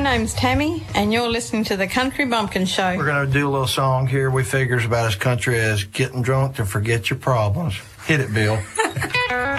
name's Tammy, and you're listening to the Country Bumpkin Show. We're going to do a little song here we figure is about as country as getting drunk to forget your problems. Hit it, Bill.